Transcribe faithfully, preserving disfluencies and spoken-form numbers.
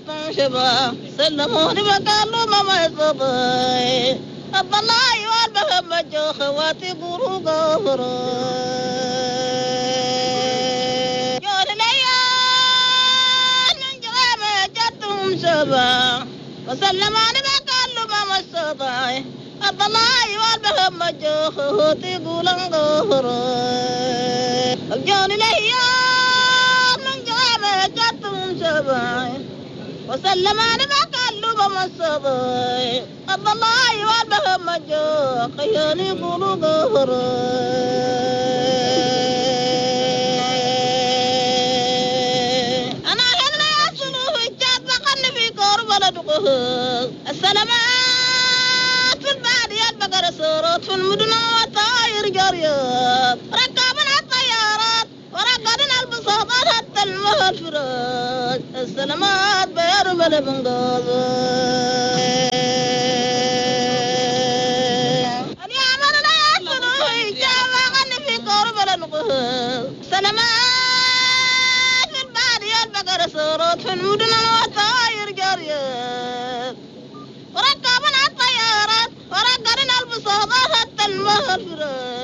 شبا سلموني بقالوا ما يصبي الضلاي والبهم جو خواتي قرو قهري جون ليان من جرامة جدهم شبا وسلموني بقالوا ما يصبي الضلاي والبهم جو خواتي قرو قهري جون ليان من جرامة جدهم شبا وسلم أنا بقلب مصبي الله والبهم مجو خياني قولوا قهري أنا هلا يصلوا في الجاد بقلب في قرب لدقه السلامات في البادية بقر سورات في المدن وطاير جريات ركبنا الطيارات وركبنا البساطات حتى المهفرات السلامات بلا بنغازة أنا عمل لا يحصلوا إجابة غني في قرب لنقه سلامات في البادية بقر سورات في المدن وطاير جريات وركبنا الطيارات وركبنا البساطات حتى المهفرات